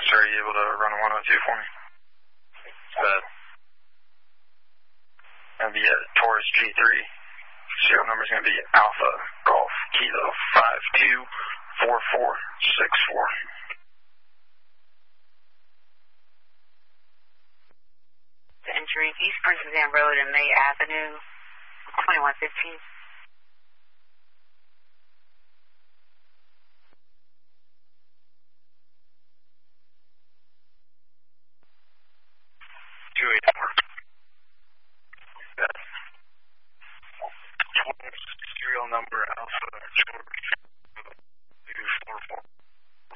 Sir, are you able to run a 102 for me? Going to be a Taurus G3. Serial number is going to be Alpha Golf Kilo 524464. Entering East Partizan Road and May Avenue, 2115.